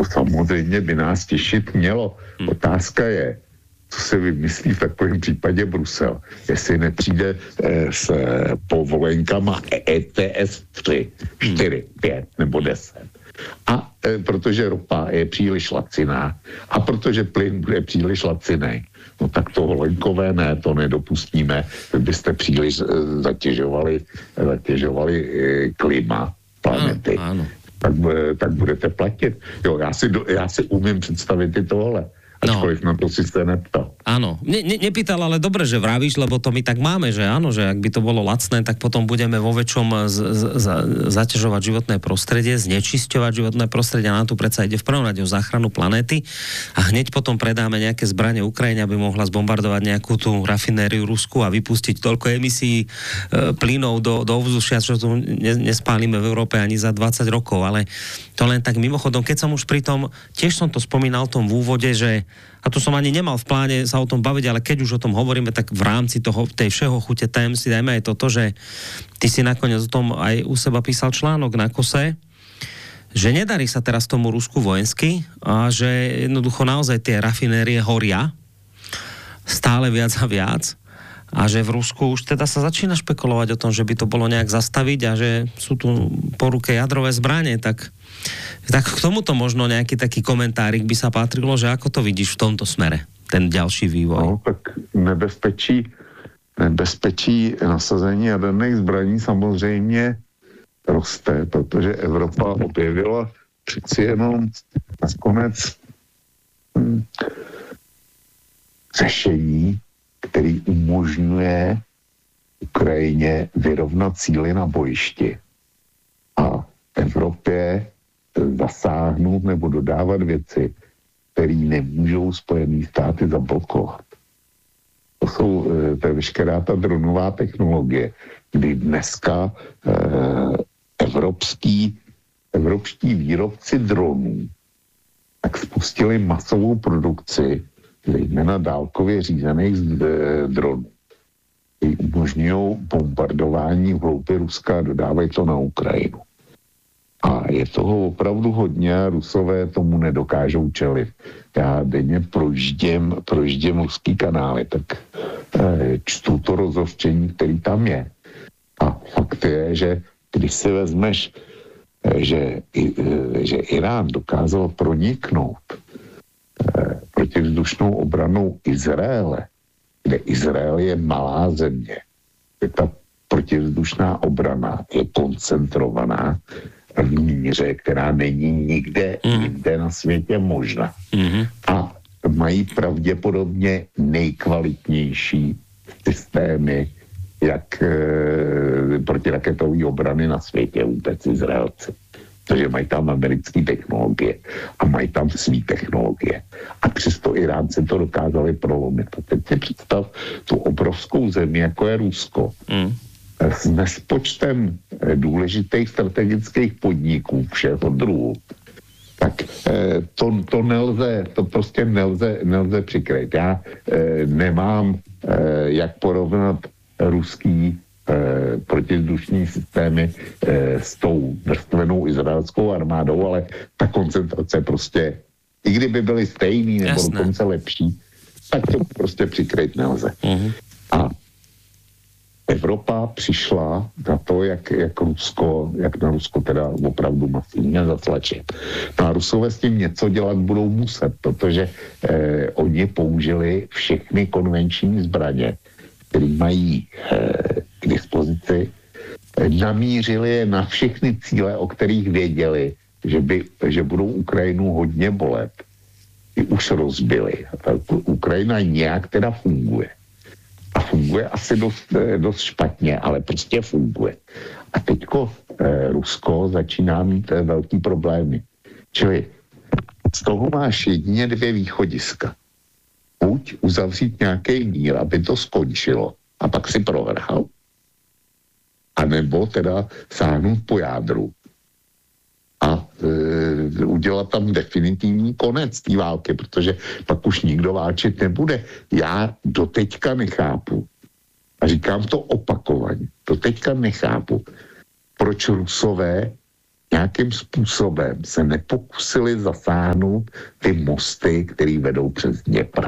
to samozřejmě by nás těšit mělo. Otázka je, co se vymyslí v takovém případě Brusel. Jestli nepřijde s povolenkama ETS 3, 4, 5 nebo 10. A protože ropa je příliš laciná a protože plyn bude příliš laciný, no tak to holenkové ne, to nedopustíme. Vy byste příliš zatěžovali klima planety. Áno. Tak budete platit. Jo, já si umím představit i tohle. Ačkoliv na to si ste neptal. Áno, nepýtal, ale dobre, že vravíš, lebo to my tak máme, že áno, že ak by to bolo lacné, tak potom budeme vo väčšom zaťažovať životné prostredie, znečisťovať životné prostredie, a nám tu predsa ide v prvom rade o záchranu planéty a hneď potom predáme nejaké zbrane Ukrajine, aby mohla zbombardovať nejakú tú rafinériu Rusku a vypustiť toľko emisí plynov do ovzdušia, čo tu nespálime v Európe ani za 20 rokov, ale to len tak mimochodom, keď som už pri tom, tiež som to spomínal v tom v úvode, že a to som ani nemal v pláne sa o tom baviť, ale keď už o tom hovoríme, tak v rámci tej všeho chute tém si dajme aj toto, že ty si nakoniec o tom aj u seba písal článok na Kose, že nedarí sa teraz tomu Rusku vojensky a že jednoducho naozaj tie rafinérie horia stále viac a viac a že v Rusku už teda sa začína špekulovať o tom, že by to bolo nejak zastaviť a že sú tu po ruke jadrové zbranie, tak k tomuto možno nejaký taký komentárik by sa patrilo, že ako to vidíš v tomto smere, ten ďalší vývoj? No, tak nebezpečí nasazení jaderných zbraní samozřejmě roste, protože Evropa objevila přeci jenom nakonec řešení, který umožňuje Ukrajině vyrovnat síly na bojišti a Evropě zasáhnout nebo dodávat věci, které nemůžou Spojené státy zablokovat. To je veškerá ta dronová technologie, kdy dneska evropští výrobci dronů tak spustili masovou produkci, zejména dálkově řízených dronů, který umožňují bombardování v hloubě Ruska a dodávají to na Ukrajinu. A je toho opravdu hodně a Rusové tomu nedokážou čelit. Já denně projíždím ruský kanály, tak čtu to rozhořčení, který tam je. A fakt je, že když si vezmeš, že Irán dokázal proniknout protivzdušnou obranou Izraele, kde Izrael je malá země, kde ta protivzdušná obrana je koncentrovaná v míře, která není nikde jinde na světě možná. A mají pravděpodobně nejkvalitnější systémy protiraketové obrany na světě vůbec Izraelci. Takže mají tam americké technologie a mají tam svý technologie. A přesto Iránci to dokázali prolomit. A teď si představ tu obrovskou zemi, jako je Rusko, s nespočtem důležitých strategických podniků všeho druhu, tak to prostě nelze přikryt. Já nemám jak porovnat ruský protivzdušní systémy s tou vrstvenou izraelskou armádou, ale ta koncentrace prostě, i kdyby byly stejný nebo dokonce lepší, tak to prostě přikryt nelze. A Evropa přišla na to, jak na Rusko teda opravdu masivně zatlačit. No a Rusové s tím něco dělat budou muset, protože oni použili všechny konvenční zbraně, které mají k dispozici, namířili je na všechny cíle, o kterých věděli, že budou Ukrajinu hodně bolet. I už rozbili. A ta Ukrajina nějak teda funguje. A funguje asi dost špatně, ale prostě funguje. A teďko Rusko začíná mít velký problémy. Čili z toho máš jedině dvě východiska. Buď uzavřít nějaký mír, aby to skončilo a pak si prohrál, anebo teda sáhnout po jádru a udělat tam definitivní konec té války, protože pak už nikdo válčit nebude. Já doteďka nechápu, a říkám to opakovaně, doteďka nechápu, proč Rusové nějakým způsobem se nepokusili zasáhnout ty mosty, které vedou přes Dněpr.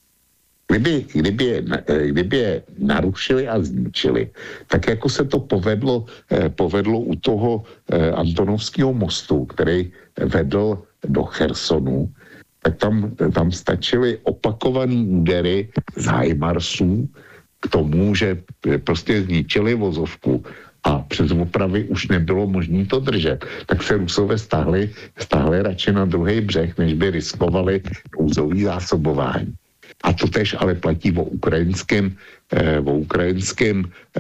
Kdyby je narušili a zničili, tak jako se to povedlo u toho Antonovského mostu, který vedl do Chersonu, tak tam stačily opakovaný údery z HIMARSů k tomu, že prostě zničili vozovku a přes opravy už nebylo možné to držet. Tak se Rusové stáhli radši na druhý břeh, než by riskovali nouzový zásobování. A to tež ale platí o ukrajinském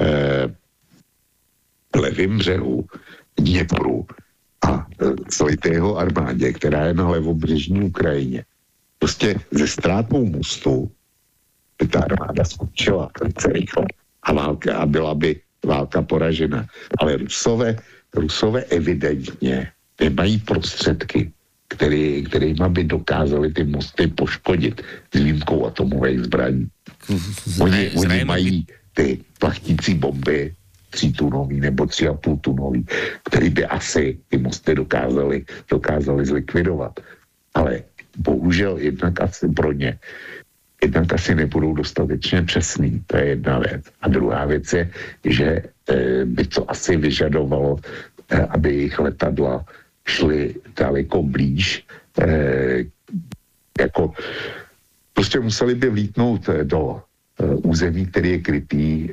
levém břehu Dněpru a celitého armádě, která je na levobřežní Ukrajině. Prostě ze ztrátou mostu by ta armáda skončila velice rychle a byla by válka poražena. Ale Rusové evidentně nemají prostředky, kterými by dokázali ty mosty poškodit s výjimkou atomových zbraní. Oni mají ty plachtící bomby 3-tunový nebo 3,5-tunový, který by asi ty mosty dokázali zlikvidovat. Ale bohužel jednak asi nebudou dostatečně přesný. To je jedna věc. A druhá věc je, že by to asi vyžadovalo, aby jejich letadla šly daleko blíž, jako prostě museli by vlítnout do území, který je krytý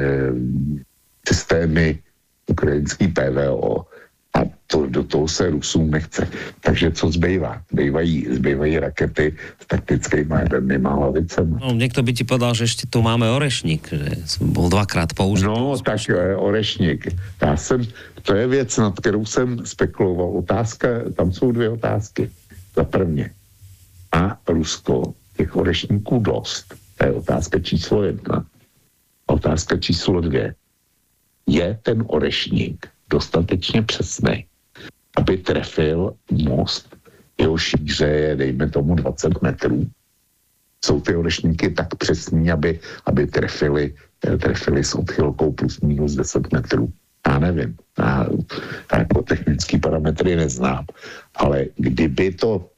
systémy ukrajinský PVO a do toho se Rusům nechce. Takže co zbývá? Zbývají rakety s taktickými jadernými hlavicemi. No, niekto by ti povedal, že ešte tu máme Orešník, že bol dvakrát použitý. No, tak Orešník. To je věc, nad kterou jsem spekuloval. Tam jsou dvě otázky. Za prvně, má Rusko těch Orešníků dost? To je otázka číslo 1. Otázka číslo 2. Je ten Orešník dostatečně přesný, aby trefil most, jeho šíře je, dejme tomu, 20 metrů. Jsou ty Orešníky tak přesní, aby trefili s odchylkou plus minus 10 metrů. Já nevím. Já jako technický parametry neznám. Ale kdyby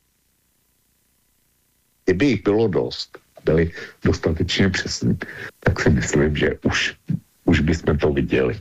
jich bylo dost, byli dostatečně přesní, tak si myslím, že už bychom to viděli.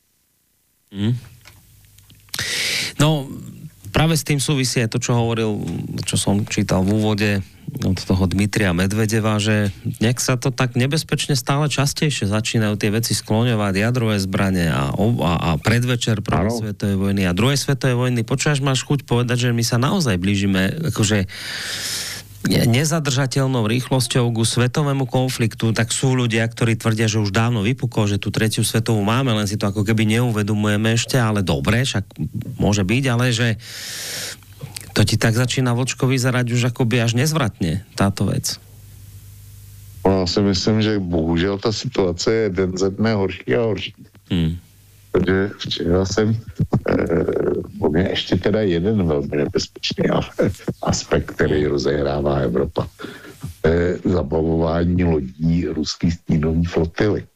No, práve s tým súvisí aj to, čo hovoril, čo som čítal v úvode od toho Dmitria Medvedeva, že nejak sa to tak nebezpečne stále častejšie začínajú tie veci skloňovať, jadrové zbrane a predvečer prvej svetovej vojny a druhej svetovej vojny. Počúvaš, máš chuť povedať, že my sa naozaj blížime akože nezadržateľnou rýchlosťou ku svetovému konfliktu, tak sú ľudia, ktorí tvrdia, že už dávno vypukol, že tú tretiu svetovú máme, len si to ako keby neuvedomujeme ešte, ale dobre, však môže byť, ale že to ti tak začína, Vlčko, vyzerať už akoby až nezvratne táto vec. Já si myslím, že bohužel ta situace je den ze dne horší a horší. Takže včera jsem, on je ještě teda jeden velmi nebezpečný aspekt, který rozehrává Evropa. Zabavování lodí ruský stínový flotily.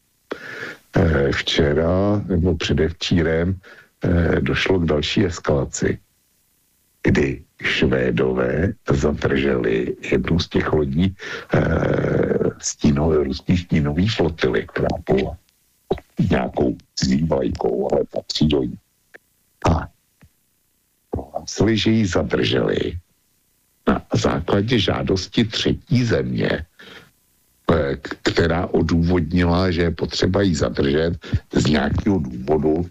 Včera nebo předevčírem došlo k další eskalaci, kdy Švédové zadrželi jednu z těch lodí ruský stínový flotily, která byla nějakou cizí vlajkou, ale patří do ní. A prohlásili, že ji zadrželi na základě žádosti třetí země, která odůvodnila, že je potřeba ji zadržet z nějakého důvodu,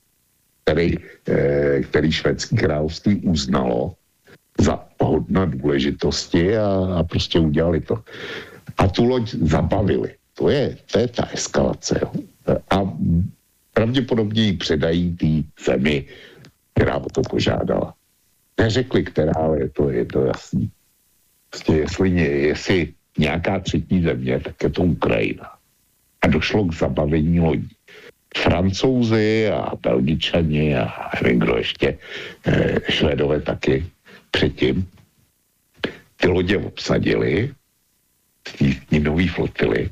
který švédské království uznalo za hodna důležitosti a prostě udělali to. A tu loď zabavili. To je ta eskalace. A pravděpodobně ji předají té zemi, která o to požádala. Neřekli, která, ale je to jasný. Prostě jestli nějaká třetí země, tak je to Ukrajina. A došlo k zabavení lodí. Francouzi a Belgičani a nevím, kdo ještě, Švédové taky předtím, ty lodě obsadili, ty nový flotily,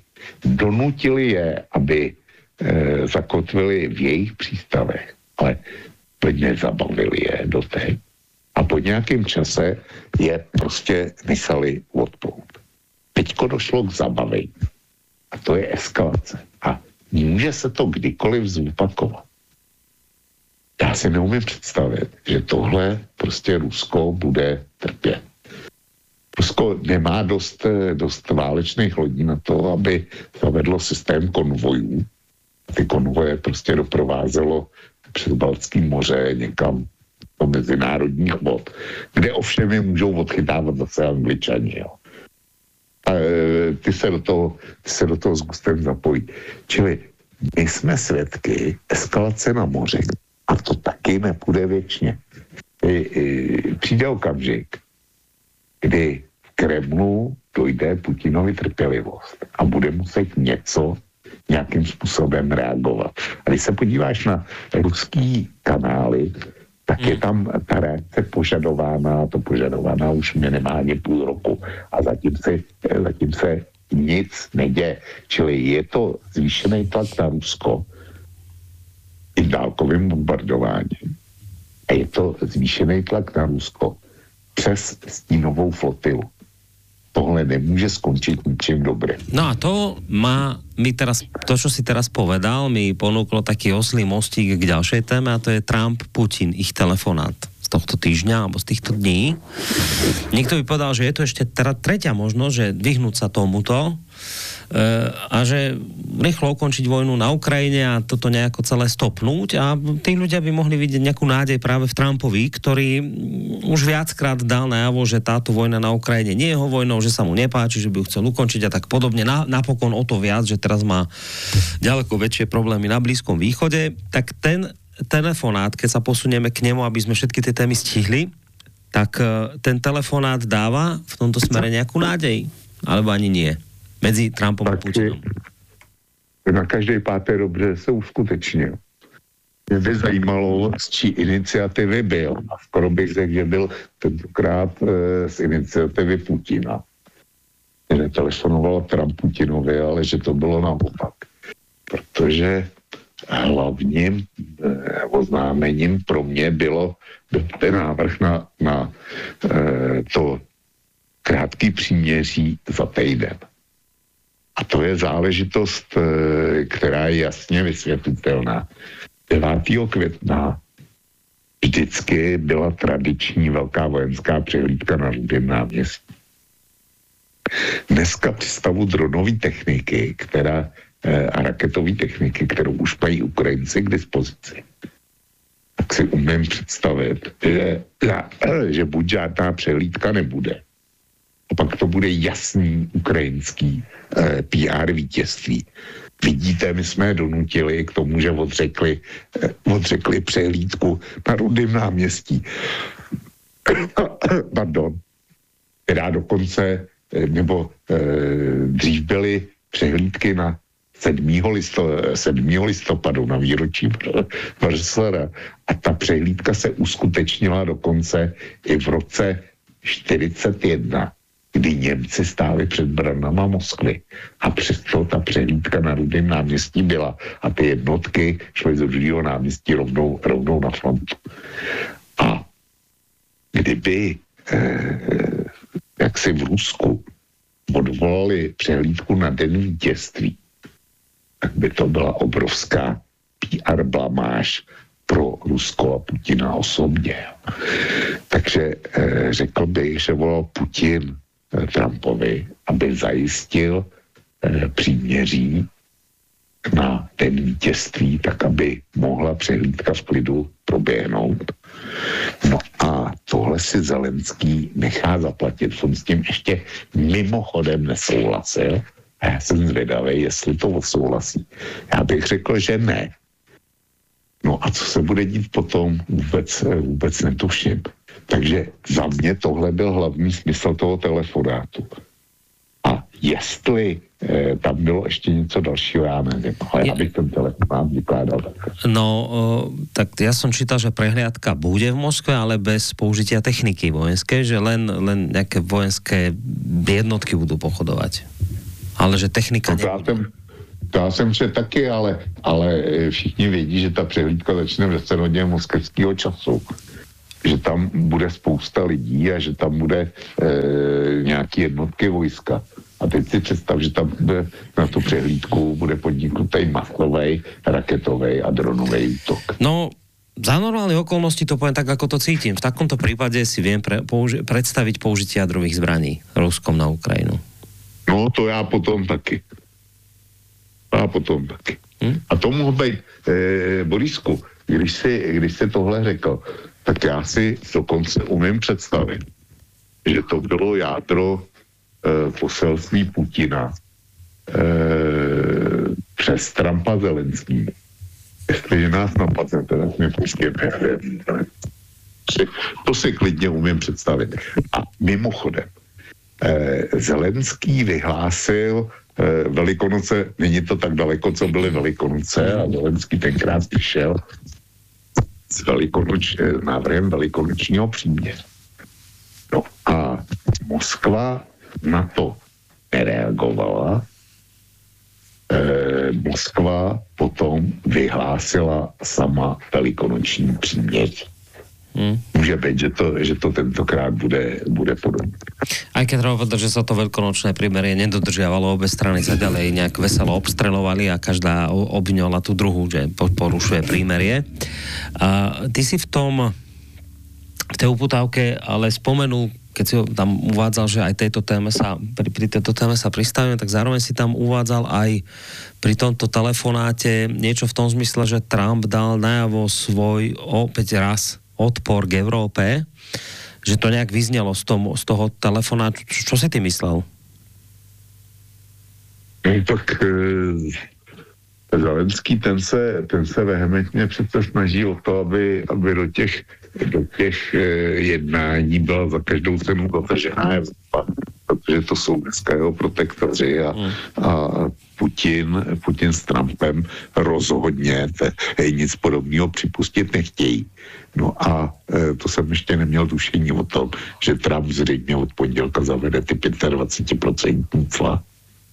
donutili je, aby zakotvili v jejich přístavech. Ale úplně zabavili je doteď. A po nějakém čase je prostě nechali odpout. Teďko došlo k zabavení. A to je eskalace. A může se to kdykoliv zopakovat. Já si neumím představit, že tohle prostě Rusko bude trpět. Rusko nemá dost válečných lodí na to, aby zavedlo systém konvojů. Ty konvoje prostě doprovázelo přes Baltské moře někam do mezinárodních vod, kde ovšem je můžou odchytávat zase Angličani. Jo. A ty se do toho s gustem zapojí. Čili my jsme svědky eskalace na moři a to taky nepůjde věčně. Přijde okamžik, kdy v Kremlu dojde Putinovi trpělivost a bude muset nějakým způsobem reagovat. A když se podíváš na ruský kanály, tak je tam ta reakce požadována už minimálně půl roku a zatím se nic neděje. Čili je to zvýšený tlak na Rusko i dálkovým bombardováním. A je to zvýšený tlak na Rusko přes stínovou flotilu. Tohle nemůže skončit ničím dobrým. No a to čo si teraz povedal, mi ponúklo taký oslý mostík k ďalšej téme a to je Trump-Putin, ich telefonát z tohto týždňa alebo z týchto dní. Niekto by povedal, že je to ešte tretia možnosť, že vyhnúť sa tomuto a že rýchlo ukončiť vojnu na Ukrajine a toto nejako celé stopnúť a tí ľudia by mohli vidieť nejakú nádej práve v Trumpovi, ktorý už viackrát dal najavo, že táto vojna na Ukrajine nie je jeho vojnou, že sa mu nepáči, že by ju chcel ukončiť a tak podobne. Napokon o to viac, že teraz má ďaleko väčšie problémy na Blízkom východe, tak ten telefonát, keď sa posunieme k nemu, aby sme všetky tie témy stihli, tak ten telefonát dáva v tomto smere nejakú nádej? Alebo ani nie? Mezi Trumpom a Putinom. Na každé páté dobře se uskutečnil. Mě by zajímalo, z čí iniciativy byl. A skoro bych řekl, že byl tentokrát z iniciativy Putina. Netelefonoval Trump Putinovi, ale že to bylo naopak. Protože hlavním oznámením pro mě byl ten návrh na to krátký příměří za týden. A to je záležitost, která je jasně vysvětlitelná. 9. května vždycky byla tradiční velká vojenská přehlídka na Rudém náměstí. Dneska při stavu dronové techniky a raketové techniky, kterou už mají Ukrajinci k dispozici, tak si umím představit, že buď žádná přehlídka nebude, a pak to bude jasný ukrajinský PR vítězství. Vidíte, my jsme je donutili k tomu, že odřekli přehlídku na Rudém náměstí. Pardon. Která dokonce, dřív byly přehlídky na 7. listopadu na výročí Vrslera. A ta přehlídka se uskutečnila dokonce i v roce 1941, kdy Němci stáli před branama Moskvy. A přesto ta přehlídka na Rudém náměstí byla. A ty jednotky šly z Rudého náměstí rovnou na frontu. A kdyby jak si v Rusku odvolali přehlídku na den vítězství, tak by to byla obrovská PR blamáž pro Rusko a Putina osobně. Takže řekl bych, že volal Putin Trumpovi, aby zajistil příměří na den vítězství, tak aby mohla přehlídka v klidu proběhnout. No a tohle si Zelenský nechá zaplatit. On s tím ještě mimochodem nesouhlasil a já jsem zvědavý, jestli to odsouhlasí. Já bych řekl, že ne. No a co se bude dít potom, vůbec netuším. Takže za mě tohle byl hlavní smysl toho telefonátu. A jestli tam bylo ještě něco dalšího, já nevím, ale já bych ten telefonát vykládal tak. No, tak ja som čítal, že prehliadka bude v Moskve, ale bez použitia techniky vojenskej, že len nejaké vojenské jednotky budú pochodovať. Ale že technika nebude. To já jsem četl taky, ale všichni vědí, že ta přehlídka začne v 10 hodin moskevského času. Že tam bude spousta lidí a že tam bude nějaký jednotky vojska. A teď si představ, že tam bude, na tu přehlídku bude podniknutý masový, raketový a dronový útok. No, za normálne okolnosti to poviem tak, ako to cítim. V takomto prípade si viem predstaviť použitie jadrových zbraní Ruskom na Ukrajinu. No, to já potom taky. A to mohl být, Borisku, když si tohle řekl, tak já si dokonce umím představit, že to bylo jádro poselství Putina přes Trumpa Zelenský. Jestliže nás napadnete, tak mě pustíte. To si klidně umím představit. A mimochodem, Zelenský vyhlásil Velikonoce, není to tak daleko, co byly Velikonoce, a Zelenský tenkrát přišel s návrhem velikonočního příměří. No a Moskva na to nereagovala. Moskva potom vyhlásila sama velikonoční příměří. Môže byť, že to tentokrát bude podobné. Aj keď treba povedať, že sa to veľkonočné prímerie nedodržiavalo, obe strany sa ďalej nejak veselo obstreľovali a každá obviňovala tú druhú, že porušuje prímerie. A ty si v tej uputávke ale spomenul, keď si tam uvádzal, že aj pri tejto téme sa pristavíme, tak zároveň si tam uvádzal aj pri tomto telefonáte niečo v tom zmysle, že Trump dal najavo svoj opäť raz odpor k Európe, že to nejak vyznelo z toho telefonátu. Čo si ty myslel? Tak Zelenský ten se vehementně přece snaží o to, aby do těch jednání byla za každou cenu dotažená Evropa, protože to jsou dneska jeho protektoři a Putin s Trumpem rozhodně nic podobného připustit nechtějí. No a to jsem ještě neměl tušení o tom, že Trump zřejmě od pondělka zavede ty 25% cla.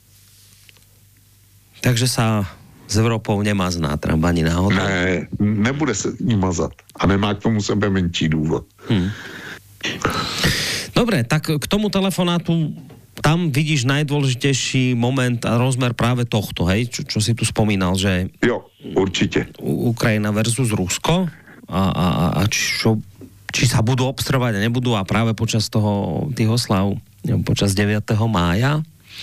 Takže sa s Európou nemazná Trump ani náhodou? Ne, nebude se ní mazat. A nemá k tomu sebe menší důvod. Dobre, tak k tomu telefonátu tam vidíš najdôležitejší moment a rozmer práve tohto, hej? Čo si tu spomínal, že... Jo, určite. Ukrajina versus Rusko a či sa budú obstrovať a nebudú a práve počas tých oslav, počas 9. mája.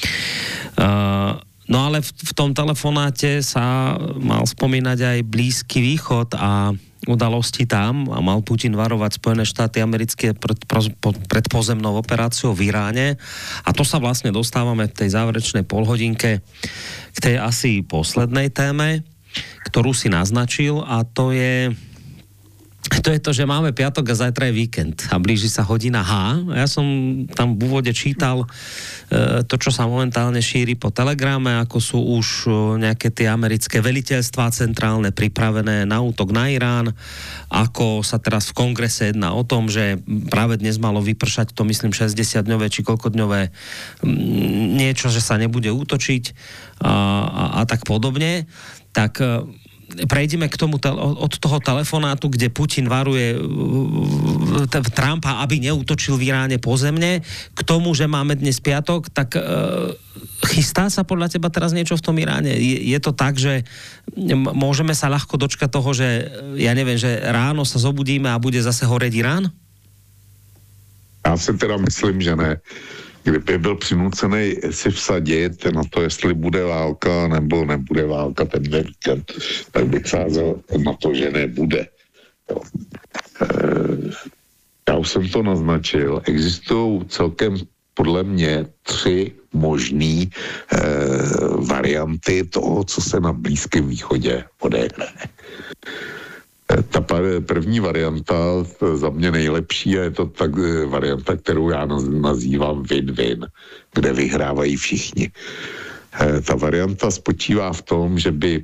No ale v tom telefonáte sa mal spomínať aj Blízky východ a udalosti tam a mal Putin varovať Spojené štáty americké pred pozemnou operáciou v Iráne. A to sa vlastne dostávame v tej záverečnej polhodinke k tej asi poslednej téme, ktorú si naznačil, a to je to, že máme piatok a zajtra je víkend a blíži sa hodina H. Ja som tam v úvode čítal to, čo sa momentálne šíri po telegrame, ako sú už nejaké tie americké veliteľstvá centrálne pripravené na útok na Irán, ako sa teraz v kongrese jedná o tom, že práve dnes malo vypršať to, myslím, 60-dňové či koľkodňové niečo, že sa nebude útočiť a tak podobne. Tak prejdeme k tomu od toho telefonátu, kde Putin varuje Trumpa, aby neútočil v Iráne pozemne, k tomu, že máme dnes piatok, tak chystá sa podľa teba teraz niečo v tom Iráne? Je to tak, že môžeme sa ľahko dočkať toho, že ja neviem, že ráno sa zobudíme a bude zase horeť Irán? Já si teda myslím, že ne. Kdyby byl přinucený si vsadit na to, jestli bude válka nebo nebude válka ten víkend, tak bych sázel na to, že nebude. Já už jsem to naznačil. Existují celkem podle mě 3 možné varianty toho, co se na Blízkém východě odehraje. Ta první varianta za mě nejlepší a je to tak varianta, kterou já nazývám win-win, kde vyhrávají všichni. Ta varianta spočívá v tom, že by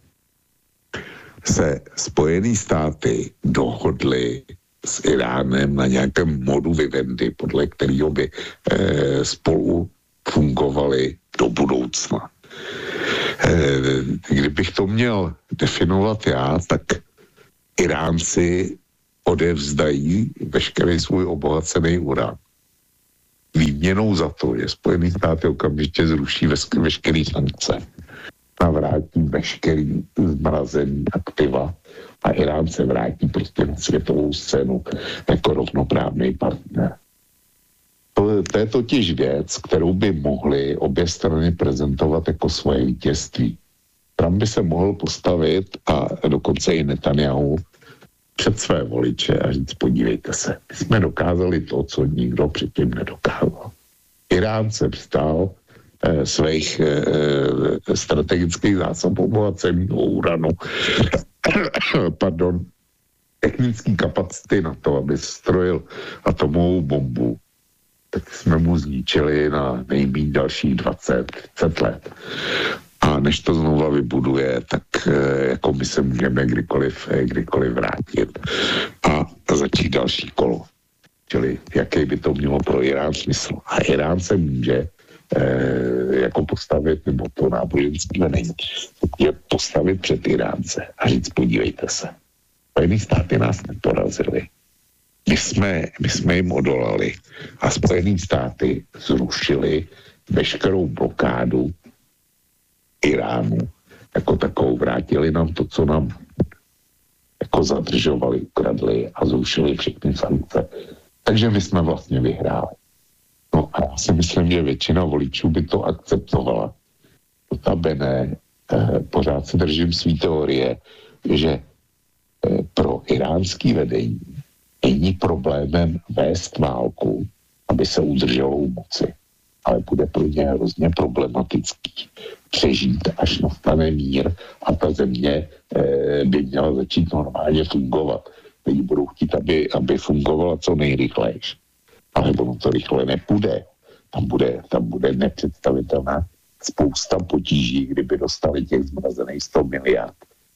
se Spojené státy dohodly s Iránem na nějakém modu vivendi, podle kterého by spolu fungovali do budoucna. Kdybych to měl definovat já, tak Iránci odevzdají veškerý svůj obohacený uran. Výměnou za to, že Spojené státy okamžitě zruší veškerý sankce a vrátí veškerý zmrazený aktiva a Irán se vrátí prostě na světovou scénu jako rovnoprávný partner. To je totiž věc, kterou by mohly obě strany prezentovat jako svoje vítězství. Trump by se mohl postavit a dokonce i Netanyahu před své voliče a říct, podívejte se, my jsme dokázali to, co nikdo předtím nedokázal. Irán se vstal svých strategických zásob obohaceného uranu, technický kapacity na to, aby strojil atomovou bombu, tak jsme mu zničili na nejméně dalších 20 let. A než to znova vybuduje, tak jako my se můžeme kdykoliv vrátit a začít další kolo. Čili jaký by to mělo pro Irán smysl. A Irán se může jako postavit, nebo to náboženský vedení, je postavit před Iránce a říct, podívejte se, Spojené státy nás neporazili. My jsme jim odolali a Spojené státy zrušili veškerou blokádu Iránu jako takovou, vrátili nám to, co nám jako zadržovali, ukradli a zrušili všechny sankce. Takže my jsme vlastně vyhráli. No a já si myslím, že většina voličů by to akceptovala. Notabene, pořád se držím svý teorie, že pro iránský vedení není problémem vést válku, aby se udrželo u moci. Ale bude pro ně hrozně problematický přežít, až nastane mír a ta země by měla začít normálně fungovat. Lidi budou chtít, aby fungovala co nejrychlejš. Ale ono to rychle nepůjde. Tam bude nepředstavitelná spousta potíží, kdyby dostali těch zmrazených 100 miliard.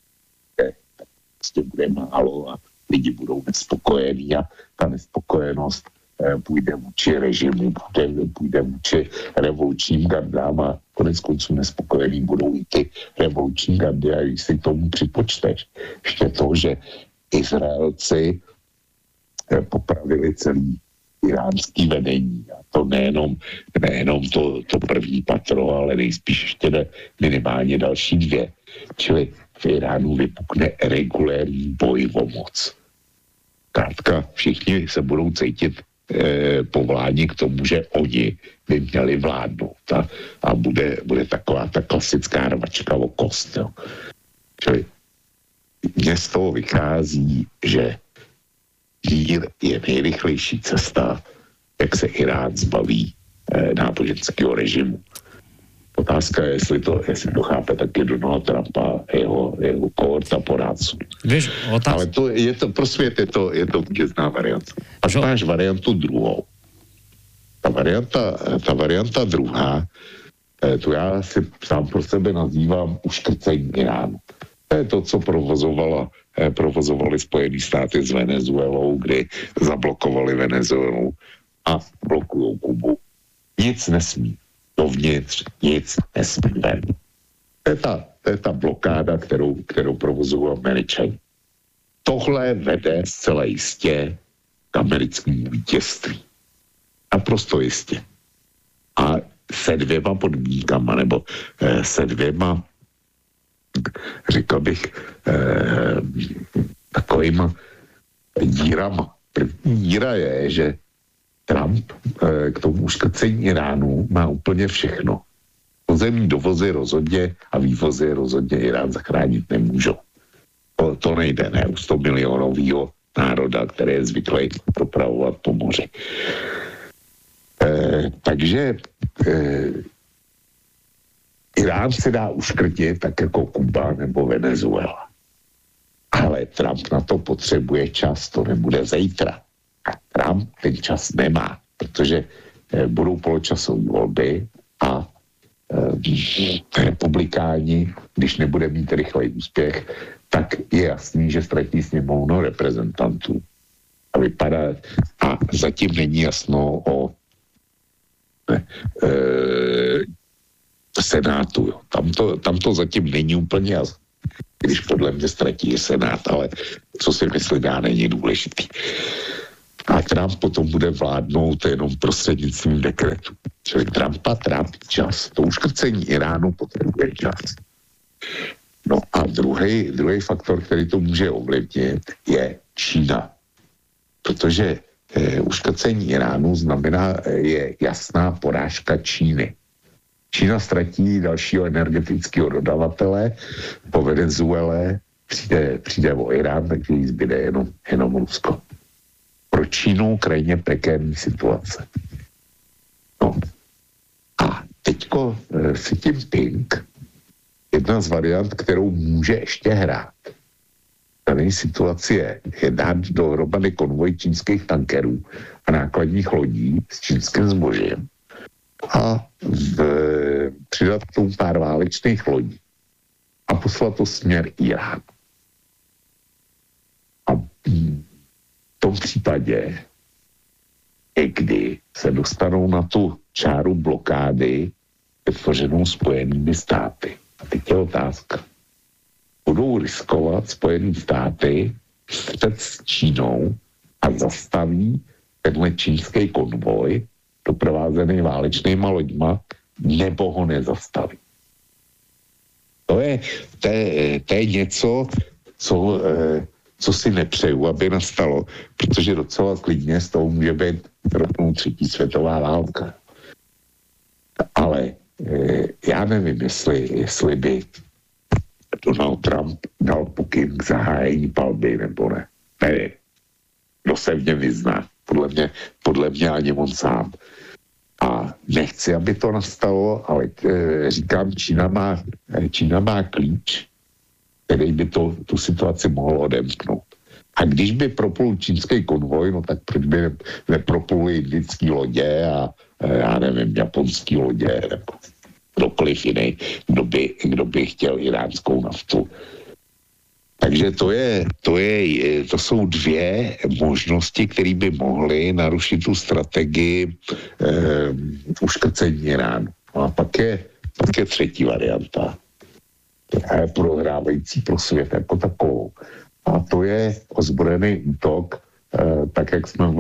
Prostě bude málo a lidi budou nespokojení a ta nespokojenost půjde vůči režimu, půjde vůči revolučním gardám a konec konců nespokojení budou i ty revoluční gardy a když si k tomu připočteš ještě to, že Izraelci popravili celý iránský vedení a to nejenom to první patro, ale nejspíš ještě minimálně další 2. Čili v Iránu vypukne regulérní boj o moc. Krátka, všichni se budou cítit povolání k tomu, že oni by měli vládnout a bude taková ta klasická rvačka o kost. Jo. Čili mně z toho vychází, že mír je nejrychlejší cesta, jak se Irán zbaví náboženského režimu. Otázka je, jestli to chápe taky Donald Trumpa a jeho kohorta poradců. Ale to je to pro svět, je to vítězná varianta. Pak máš variantu druhou. Ta varianta druhá, tu já si sám pro sebe nazývám uškrcení Iránu. To je to, co provozovali Spojené státy s Venezuelou, kdy zablokovali Venezuelu a blokují Kubu. Nic nesmí dovnitř, nic nesmí ven. To je ta blokáda, kterou provozují Američani. Tohle vede zcela jistě k americkému vítězství. Naprosto jistě. A se 2 podmínkama, nebo se 2, řekl bych, takovýma dírama. První díra je, že Trump k tomu uškrcení Iránu má úplně všechno. Pozemní dovozy rozhodně a vývozy rozhodně Irán zachránit nemůžou. To nejde, ne? U 100 milionového národa, který je zvyklý dopravovat po moři. Takže Irán se dá uškrtit tak jako Kuba nebo Venezuela. Ale Trump na to potřebuje čas, to nebude zítra. A Trump ten čas nemá, protože budou poločasové volby a republikáni, když nebude mít rychlej úspěch, tak je jasný, že ztratí sněmovnu reprezentantů. A zatím není jasno o Senátu. Jo. Tam to zatím není úplně jasné, když podle mě ztratí Senát, ale co si myslím, já není důležitý. A Trump potom bude vládnout jenom prostřednictvím dekretu. Čili Trumpa trápí čas. To uškrcení Iránu potřebuje čas. No a druhý faktor, který to může ovlivnit, je Čína. Protože uškrcení Iránu je jasná porážka Číny. Čína ztratí dalšího energetického dodavatele, po Venezuele přijde o Irán, takže jí zbyde jenom Rusko. Pro Čínu krajně prekérní situace. No. A teďko Xi Jinping, jedna z variant, kterou může ještě hrát. Tady situace je dát dohromady konvoj čínských tankerů a nákladních lodí s čínským zbožím a přidat k tomu pár válečných lodí a poslat to směr Iránu. A v tom případě, kdy se dostanou na tu čáru blokády vytvořenou Spojenými státy. A teď je otázka. Budou riskovat Spojené státy před s Čínou a zastaví tenhle čínský konvoj doprovázený válečnýma loďma, nebo ho nezastaví. To je něco, co si nepřeju, aby nastalo, protože docela klidně z toho může být rovnou 3. světová válka. Ale já nevím, jestli by Donald Trump dal pokyn k zahájení palby, nebo ne. Nevím. Kdo se v něm vyzná. Podle mě ani on sám. A nechci, aby to nastalo, ale říkám, Čína má klíč, který by tu situaci mohl odemknout. A když by proplul čínský konvoj, no tak proč by nepropluli indický lodě a já nevím, japonský lodě, nebo kdokoliv jiný, kdo by chtěl iránskou naftu. Takže to jsou dvě možnosti, které by mohly narušit tu strategii uškrcení Iránu. No a pak je třetí varianta. Je prohrávající pro svět jako takovou. A to je ozbrojený útok, tak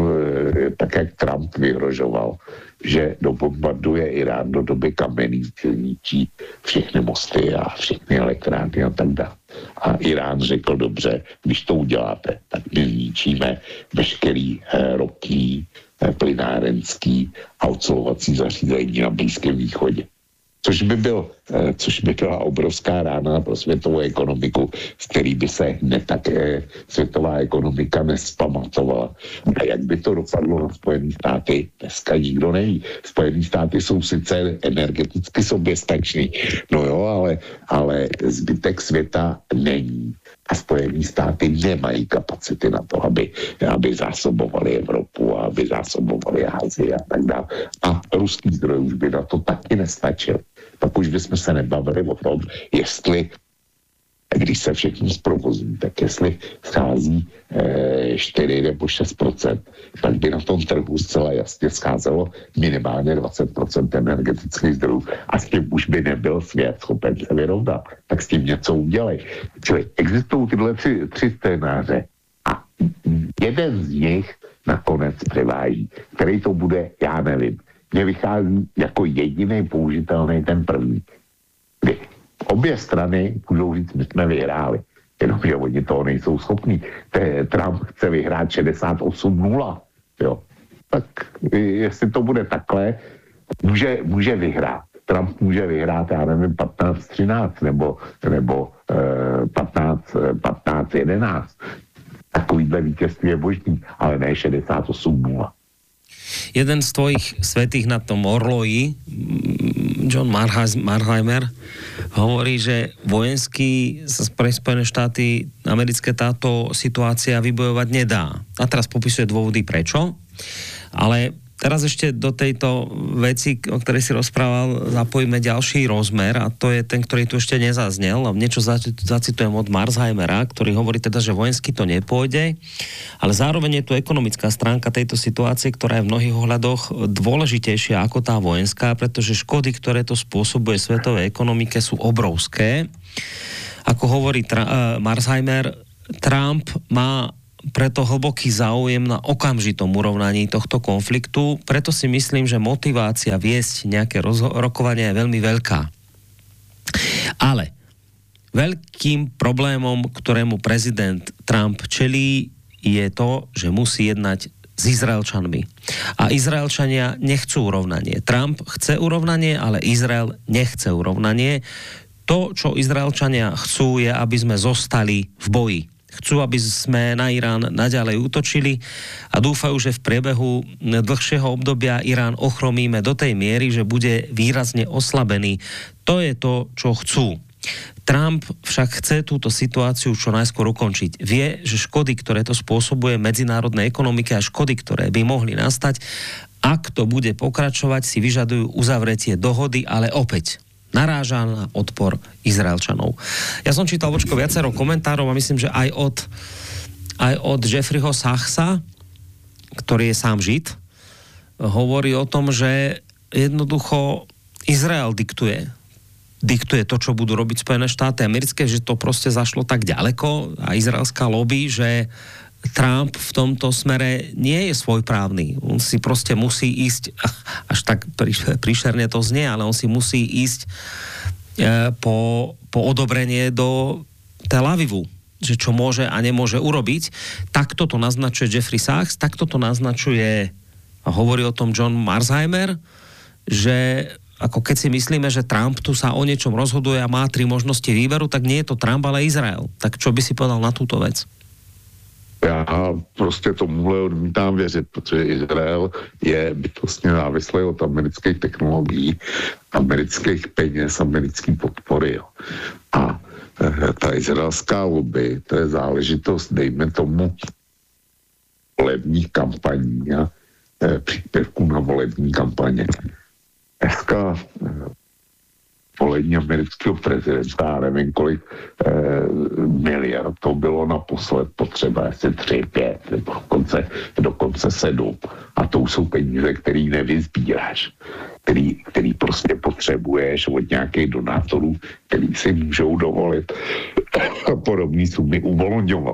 jak Trump vyhrožoval, že dobombarduje Irán do doby kamenný, ničí všechny mosty a všechny elektrárny a tak dále. A Irán řekl, dobře, když to uděláte, tak my zničíme veškerý ropný, plynárenský a ocelovací zařízení na Blízkém východě. Což by byla obrovská rána pro světovou ekonomiku, z který by se světová ekonomika nespamatovala. A jak by to dopadlo na Spojené státy, dneska nikdo neví. Spojené státy jsou sice energeticky soběstační, no jo, ale zbytek světa není. A Spojené státy nemají kapacity na to, aby zásobovali Evropu a aby zásobovali Asii a tak dále. A ruský zdroj už by na to taky nestačil. Pak už bychom se nebavili o tom, jestli, když se všechno zprovozí, tak jestli schází 4 nebo 6%, tak by na tom trhu zcela jasně scházelo minimálně 20% energetických zdrojů a s tím už by nebyl svět schopen se vyrovnat. Tak s tím něco udělej. Čili existují tyhle tři scénáře a jeden z nich nakonec převáží. Který to bude, já nevím. Mně vychází jako jediný použitelný ten první. Kdy obě strany můžou říct, my jsme vyhráli. Jenomže oni toho nejsou schopní. Trump chce vyhrát 68-0. Jo. Tak jestli to bude takhle, může vyhrát. Trump může vyhrát, já nevím, 15-13 nebo 15-11. Takovýhle vítězství je možný, ale ne 68-0. Jeden z tvojich svätých na tom orloji, John Marheimer, hovorí, že vojensky sa pre Spojené štáty americké táto situácia vybojovať nedá. A teraz popisuje dôvody prečo, ale teraz ešte do tejto veci, o ktorej si rozprával, zapojíme ďalší rozmer a to je ten, ktorý tu ešte nezaznel. Niečo zacitujem od Marsheimera, ktorý hovorí teda, že vojensky to nepôjde, ale zároveň je tu ekonomická stránka tejto situácie, ktorá je v mnohých ohľadoch dôležitejšia ako tá vojenská, pretože škody, ktoré to spôsobuje svetovej ekonomike, sú obrovské. Ako hovorí Marsheimer, Trump má preto hlboký záujem na okamžitom urovnaní tohto konfliktu, preto si myslím, že motivácia viesť nejaké rokovania je veľmi veľká. Ale veľkým problémom, ktorému prezident Trump čelí, je to, že musí jednať s Izraelčanmi. A Izraelčania nechcú urovnanie. Trump chce urovnanie, ale Izrael nechce urovnanie. To, čo Izraelčania chcú, je, aby sme zostali v boji. Chcú, aby sme na Irán naďalej útočili a dúfajú, že v priebehu dlhšieho obdobia Irán ochromíme do tej miery, že bude výrazne oslabený. To je to, čo chcú. Trump však chce túto situáciu čo najskôr ukončiť. Vie, že škody, ktoré to spôsobuje medzinárodnej ekonomike a škody, ktoré by mohli nastať, ak to bude pokračovať, si vyžadujú uzavretie dohody, ale opäť naráža na odpor Izraelčanov. Ja som čítal viacero komentárov a myslím, že aj od Jeffreyho Sachsa, ktorý je sám Žid, hovorí o tom, že jednoducho Izrael diktuje to, čo budú robiť Spojené štáty americké, že to proste zašlo tak ďaleko a izraelská lobby, že Trump v tomto smere nie je svojprávny. On si proste musí ísť, až tak príšerne to znie, ale on si musí ísť po odobrenie do Tel Avivu, že čo môže a nemôže urobiť. Takto to naznačuje Jeffrey Sachs, takto to naznačuje a hovorí o tom John Marsheimer, že ako keď si myslíme, že Trump tu sa o niečom rozhoduje a má 3 možnosti výberu, tak nie je to Trump, ale Izrael. Tak čo by si povedal na túto vec? Já prostě tomuhle odmítám věřit, protože Izrael je bytostně závislý od amerických technologií, amerických peněz, americký podpory. Jo. A ta izraelská lobby, to je záležitost, dejme tomu, volebních kampaní a příspěvků na volební kampaně. Dneska volení amerického prezidenta, nevím kolik miliard, to bylo naposled potřeba, asi 3, 5, nebo dokonce 7. A to jsou peníze, který nevyzbíráš, který prostě potřebuješ od nějakých donátorů, který si můžou dovolit podobné sumy uvolňovat.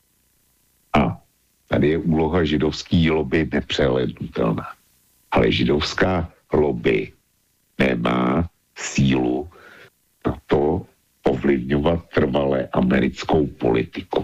A tady je úloha židovský lobby nepřehlednutelná. Ale židovská lobby nemá sílu na to ovlivňovat trvale americkou politiku.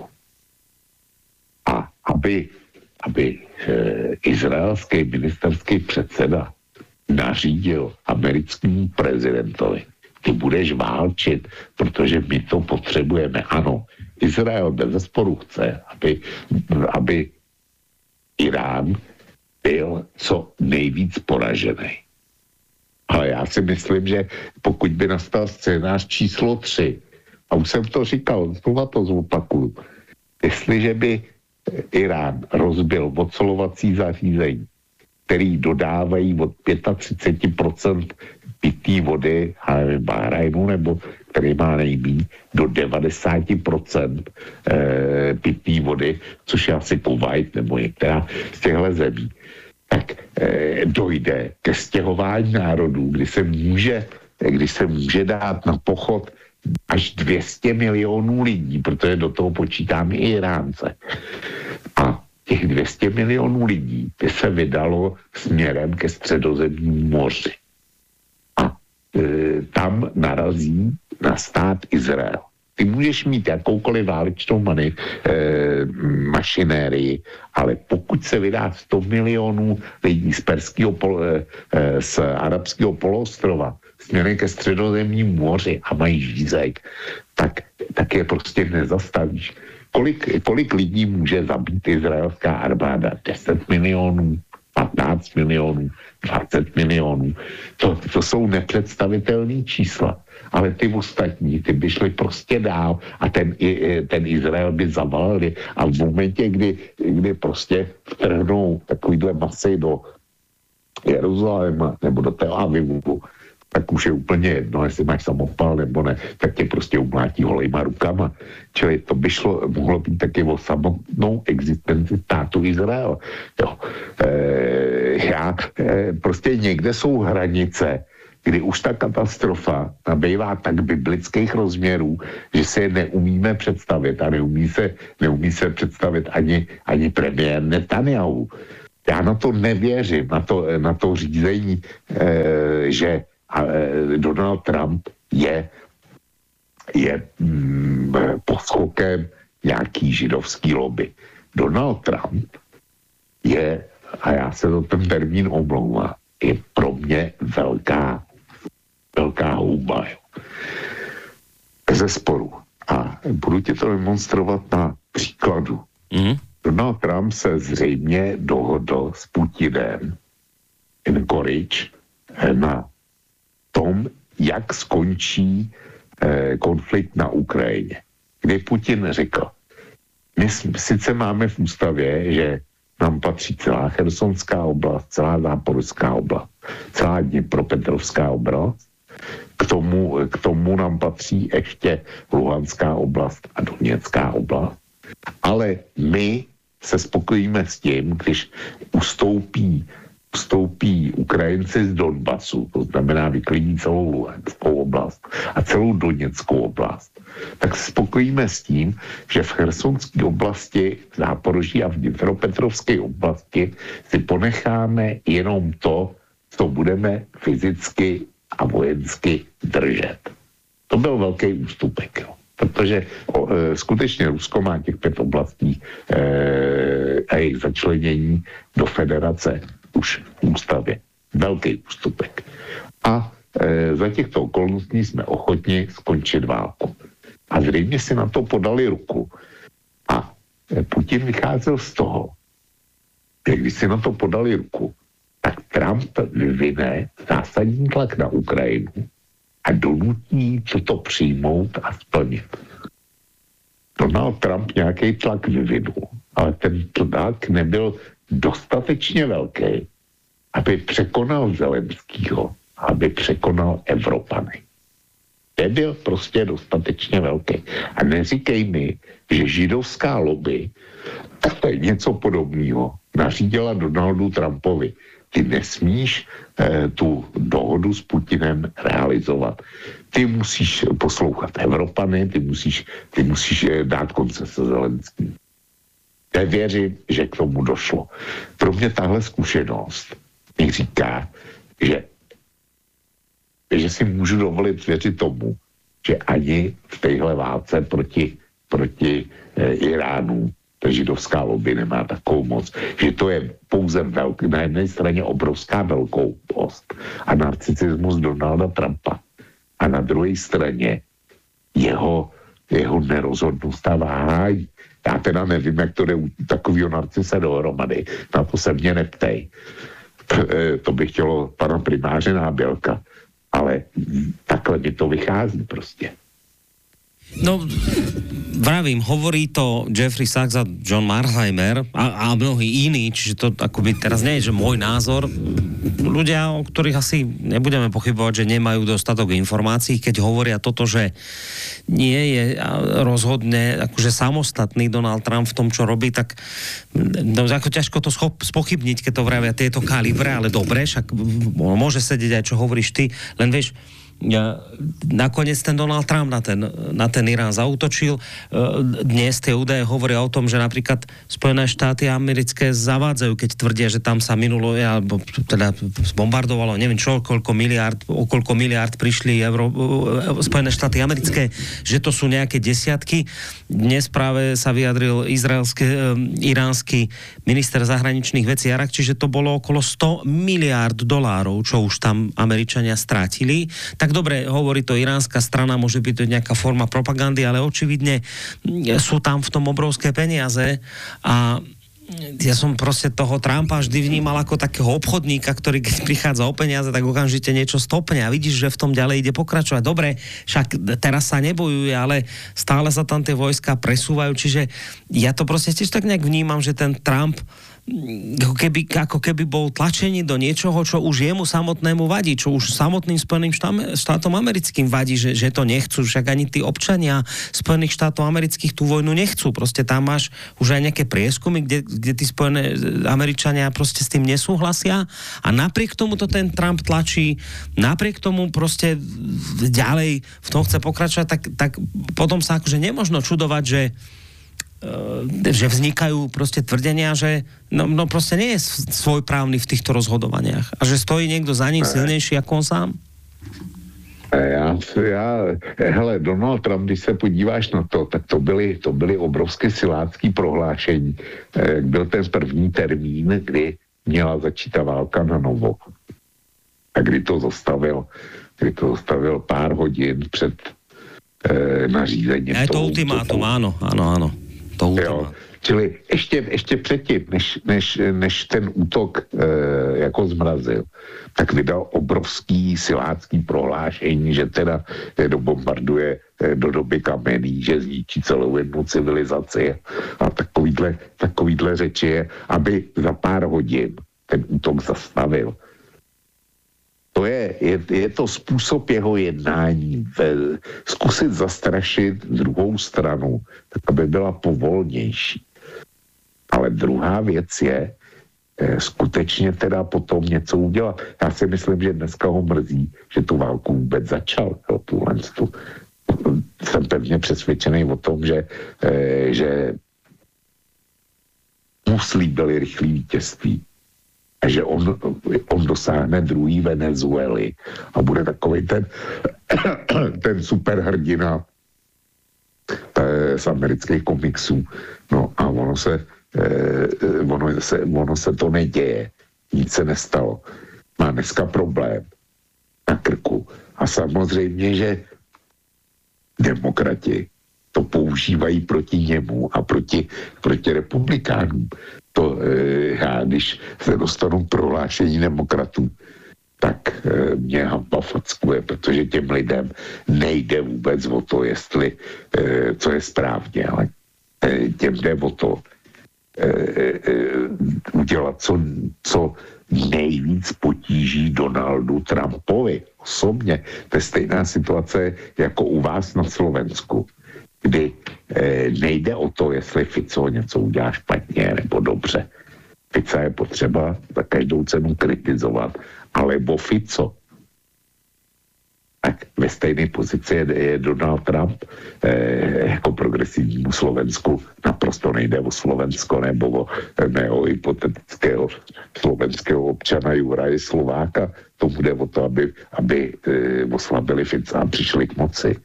A aby izraelský ministerský předseda nařídil americkému prezidentovi, ty budeš válčit, protože my to potřebujeme. Ano, Izrael bezesporu chce, aby Irán byl co nejvíc poražený. Ale já si myslím, že pokud by nastal scénář číslo 3, a už jsem to říkal, znova to zopakuju, jestliže by Irán rozbil ocelovací zařízení, který dodávají od 35% pitné vody Bahrajnu, nebo který má nejméně do 90% pitné vody, což je asi Kuvajt nebo některá z těchto zemí, tak dojde ke stěhování národů, kdy se může dát na pochod až 200 milionů lidí, protože do toho počítáme i Iránce. A těch 200 milionů lidí by se vydalo směrem ke Středozemnímu moři. A tam narazí na stát Izrael. Ty můžeš mít jakoukoliv válečnou mašinérii, ale pokud se vydá 100 milionů lidí z arabského poloostrova směrem ke Středozemnímu moři a mají žízek, tak je prostě nezastavíš. Kolik lidí může zabít izraelská armáda? 10 milionů, 15 milionů, 20 milionů. To jsou nepředstavitelné čísla. Ale ty ostatní, ty by šli prostě dál a ten Izrael by zavalili. A v momentě, kdy prostě vtrhnou takovýhle masy do Jeruzaléma nebo do Tel Avivu, tak už je úplně jedno, jestli máš samopal nebo ne, tak tě prostě umlátí holejma rukama. Čili to by mohlo být taky o samotnou existenci státu Izrael. Jo. Prostě někde jsou hranice, kdy už ta katastrofa nabývá tak biblických rozměrů, že se je neumíme představit a neumí se představit ani premiér Netanyahu. Já na to nevěřím, na to řízení, že Donald Trump je poskokem nějaký židovský lobby. Donald Trump je, a já se to ten termín omlouvám, je pro mě velká houba. Ze sporu. A budu ti to demonstrovat na příkladu. Donald Trump se zřejmě dohodl s Putinem Anchorage na tom, jak skončí konflikt na Ukrajině. Kdy Putin řekl, my sice máme v ústavě, že nám patří celá Chersonská oblast, celá Záporská oblast, celá Dněpropetrovská oblast, k tomu nám patří ještě Luhanská oblast a Doněcká oblast, ale my se spokojíme s tím, když ustoupí Ukrajinci z Donbasu, to znamená vyklidí celou Luhanskou oblast a celou Doněckou oblast, tak se spokojíme s tím, že v Chersonské oblasti, v Záporoží a v Dněpropetrovské oblasti si ponecháme jenom to, co budeme fyzicky a vojensky držet. To byl velký ústupek, jo. Protože skutečně Rusko má těch 5 oblastí a jejich začlenění do federace už v ústavě. Velký ústupek. A za těchto okolností jsme ochotni skončit válku. A zřejmě si na to podali ruku. A Putin vycházel z toho, že když si na to podali ruku, tak Trump vyvine zásadní tlak na Ukrajinu a donutí to přijmout a splnit. Donald Trump nějaký tlak vyvinul, ale ten tlak nebyl dostatečně velký, aby překonal Zelenskýho, aby překonal Evropany. Nebyl prostě dostatečně velký. A neříkej mi, že židovská lobby něco podobného nařídila Donaldu Trumpovi. Ty nesmíš tu dohodu s Putinem realizovat. Ty musíš poslouchat Evropany, ty musíš dát koncese Zelenským. Nevěřím, že k tomu došlo. Pro mě tahle zkušenost mi říká, že si můžu dovolit věřit tomu, že ani v téhle válce proti Iránu ta židovská lobby nemá takovou moc, že to je pouze na jedné straně obrovská velkost a narcismus Donalda Trumpa a na druhé straně jeho nerozhodnost a váhání. Já teda nevím, jak to jde u takového narcise dohromady, na to se mě neptej. To by chtělo pana primáře Nábělka, ale takhle mi to vychází prostě. No, vravím, hovorí to Jeffrey Sachs a John Marheimer a mnohí iní, čiže to akoby teraz nie je, že môj názor. Ľudia, o ktorých asi nebudeme pochybovať, že nemajú dostatok informácií, keď hovoria toto, že nie je rozhodne akože samostatný Donald Trump v tom, čo robí, tak no, ako ťažko to spochybniť, keď to vravia tieto kalibre, ale dobre, však môže sedieť aj, čo hovoríš ty, len vieš, nakoniec ten Donald Trump na ten Irán zaútočil. Dnes tie údaje hovoria o tom, že napríklad Spojené štáty americké zavádzajú, keď tvrdia, že tam sa minulo, alebo teda zbombardovalo, neviem čo, o koľko miliárd prišli Spojené štáty americké, že to sú nejaké desiatky. Dnes práve sa vyjadril iránsky minister zahraničných vecí Arak, čiže to bolo okolo $100 miliárd, čo už tam Američania strátili. Tak dobre, hovorí to iránska strana, môže byť to nejaká forma propagandy, ale očividne sú tam v tom obrovské peniaze a ja som proste toho Trumpa vždy vnímal ako takého obchodníka, ktorý keď prichádza o peniaze, tak okamžite niečo stopne a vidíš, že v tom ďalej ide pokračovať. Dobre, však teraz sa nebojuje, ale stále sa tam tie vojska presúvajú, čiže ja to proste tiež tak nejak vnímam, že ten Trump ako keby bol tlačený do niečoho, čo už jemu samotnému vadí, čo už samotným Spojeným štátom americkým vadí, že to nechcú, však ani tí občania Spojených štátov amerických tú vojnu nechcú. Proste tam máš už aj nejaké prieskumy, kde tí Spojené Američania proste s tým nesúhlasia a napriek tomu to ten Trump tlačí, napriek tomu proste ďalej v tom chce pokračovať, tak potom sa akože nemožno čudovať, že vznikajú proste tvrdenia, že no proste nie je svojprávny v týchto rozhodovaniach a že stojí niekto za ním silnejší ako on sám? Hele, Donald Trump, když se podíváš na to, tak to byly obrovské silácký prohlášení. Byl ten první termín, kdy měla začít ta válka na novo. A kdy to zastavil pár hodin před nařízením. Je to ultimátum, áno. To ultimátum. Čili ještě předtím, než ten útok jako zmrazil, tak vydal obrovský silácký prohlášení, že teda dobombarduje do doby kamenný, že zničí celou jednu civilizaci a takovýhle řeči je, aby za pár hodin ten útok zastavil. Je to způsob jeho jednání, zkusit zastrašit druhou stranu, tak aby byla povolnější. Ale druhá věc je skutečně teda potom něco udělat. Já si myslím, že dneska ho mrzí, že tu válku vůbec začal. Jsem pevně přesvědčený o tom, že mu slíbili rychlé vítězství a že on dosáhne druhý Venezuely a bude takový ten superhrdina z amerických komiksů. No a ono se to neděje. Nic se nestalo. Má dneska problém na krku. A samozřejmě, že demokrati to používají proti němu a proti republikánům. Já, když se dostanu prohlášení demokratů, tak mě hamba fackuje, protože těm lidem nejde vůbec o to, jestli co je správně, ale těm jde o to udělat co nejvíc potíží Donaldu Trumpovi osobně. To je stejná situace jako u vás na Slovensku, kdy nejde o to, jestli Fico něco udělá špatně nebo dobře. Fica je potřeba za každou cenu kritizovat, alebo Fico. Tak ve stejné pozici je Donald Trump jako progresivnímu Slovensku. Naprosto nejde o Slovensko nebo o hypotetického slovenského občana Juraje Slováka. Tomu jde o to, aby oslabili Fica a přišli k moci.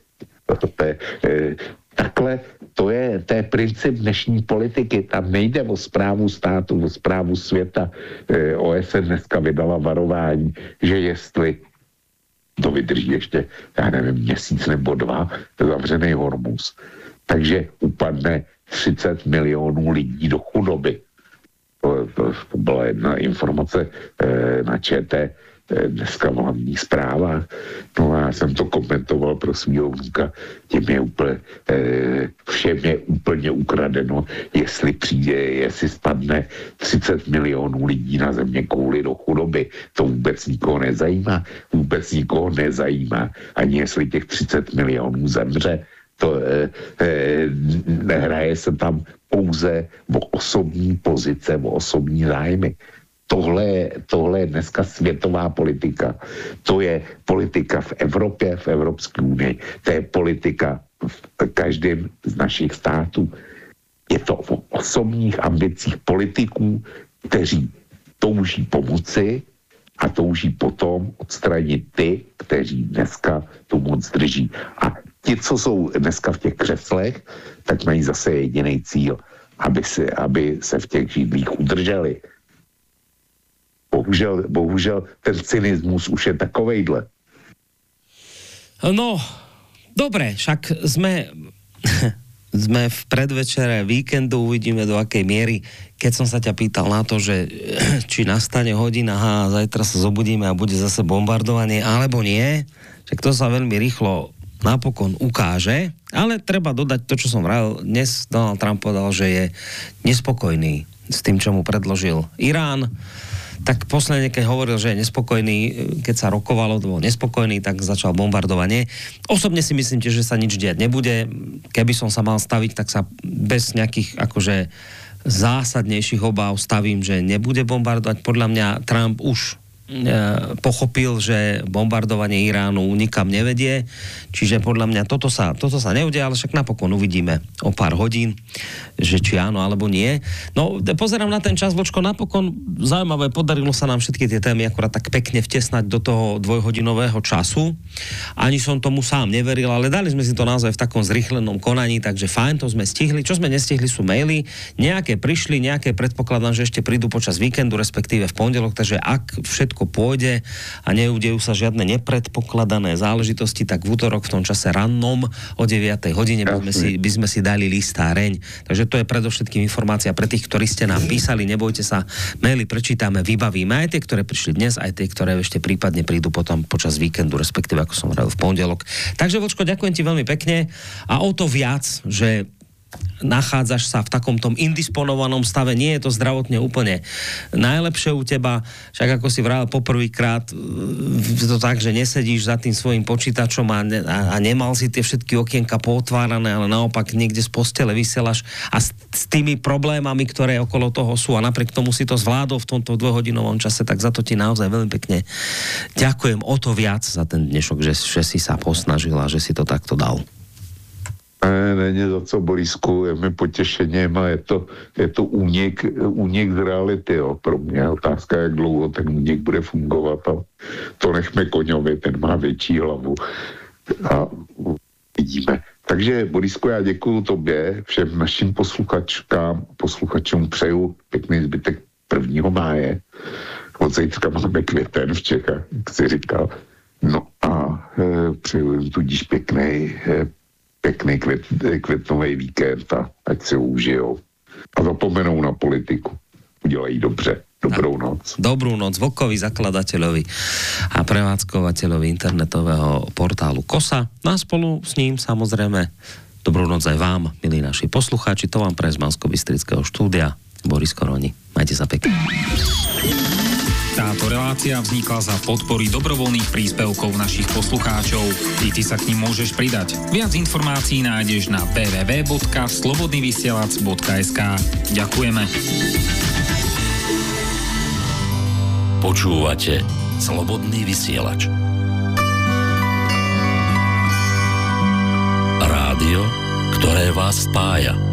Takhle to je princip dnešní politiky. Tam nejde o správu státu, o správu světa. OSN dneska vydala varování, že jestli to vydrží ještě, já nevím, měsíc nebo 2, zavřený Hormuz. Takže upadne 30 milionů lidí do chudoby. To byla jedna informace na ČT dneska v hlavních zprávách. No a já jsem to komentoval pro svýho vnuka. Všem je úplně ukradeno, jestli spadne 30 milionů lidí na země kouli do chudoby. To vůbec nikoho nezajímá. Vůbec nikoho nezajímá. Ani jestli těch 30 milionů zemře. Nehraje se tam pouze o osobní pozice, o osobní zájmy. Tohle je dneska světová politika. To je politika v Evropě, v Evropské unii. To je politika v každém z našich států. Je to o osobních ambicích politiků, kteří touží pomoci a touží potom odstranit ty, kteří dneska tu moc drží. A ti, co jsou dneska v těch křeslech, tak mají zase jediný cíl, aby se v těch židlích udrželi. Bohužel ten cynismus už je takovejhle. No, dobre, však sme v predvečere víkendu, uvidíme do akej miery. Keď som sa ťa pýtal na to, že či nastane hodina, zajtra sa zobudíme a bude zase bombardovanie, alebo nie, tak to sa veľmi rýchlo napokon ukáže, ale treba dodať to, čo som vral. Dnes Donald Trump povedal, že je nespokojný s tým, čo mu predložil Irán. Tak posledne, keď hovoril, že je nespokojný, keď sa rokovalo, bol nespokojný, tak začal bombardovanie. Osobne si myslím, že sa nič diať nebude. Keby som sa mal staviť, tak sa bez nejakých akože zásadnejších obáv stavím, že nebude bombardovať. Podľa mňa Trump už pochopil, že bombardovanie Iránu nikam nevedie, čiže podľa mňa toto sa neudeje, ale však napokon uvidíme o pár hodín, že či áno alebo nie. No, pozerám na ten čas, Vočko, napokon zaujímavé, podarilo sa nám všetky tie témy akurát tak pekne vtesnať do toho dvojhodinového času. Ani som tomu sám neveril, ale dali sme si to naozaj v takom zrýchlenom konaní, takže fajn, to sme stihli. Čo sme nestihli sú maily, nejaké prišli, nejaké predpokladám, že ešte prídu počas víkendu, respektíve v pondelok, takže ak všetko pôjde a neudejú sa žiadne nepredpokladané záležitosti, tak v útorok v tom čase rannom o 9 hodine by sme si dali listáreň. Takže to je predovšetkým informácia pre tých, ktorí ste nám písali. Nebojte sa, maily prečítame, vybavíme aj tie, ktoré prišli dnes, aj tie, ktoré ešte prípadne prídu potom počas víkendu, respektíve ako som hovoril v pondelok. Takže Vočko, ďakujem ti veľmi pekne a o to viac, že nachádzaš sa v takom tom indisponovanom stave, nie je to zdravotne úplne najlepšie u teba, však ako si vravel poprvýkrát to tak, že nesedíš za tým svojím počítačom a nemal si tie všetky okienka pootvárané, ale naopak niekde z postele vysielaš a s tými problémami, ktoré okolo toho sú a napriek tomu si to zvládol v tomto dvojhodinovom čase, tak za to ti naozaj veľmi pekne ďakujem o to viac za ten dnešok, že si sa posnažil a že si to takto dal. Není za co, Borisku, je mi potěšením a je to únik z reality, jo, pro mě. Otázka, jak dlouho ten únik bude fungovat a to nechme Koňovi, ten má větší hlavu a vidíme. Takže, Borisku, já děkuju tobě, všem našim posluchačům přeju pěkný zbytek 1. máje. Od zítřka máme květen v Čechách, jak jsi říkal. No a přeju tudíž pěkný květnový víkend a ať si ho užijou. A zapomenou na politiku. Udělají dobře. Dobrou noc. Dobrú noc Vlkovi, zakladateľovi a prevádzkovateľovi internetového portálu KOSA. No a spolu s ním samozrejme dobrú noc aj vám, milí naši poslucháči. To vám pre z Banskobystrického štúdia Boris Koroni. Majte sa pekne. Táto relácia vznikla za podpory dobrovoľných príspevkov našich poslucháčov. I ty sa k nim môžeš pridať. Viac informácií nájdeš na www.slobodnyvysielac.sk. Ďakujeme. Počúvate Slobodný vysielač. Rádio, ktoré vás spája.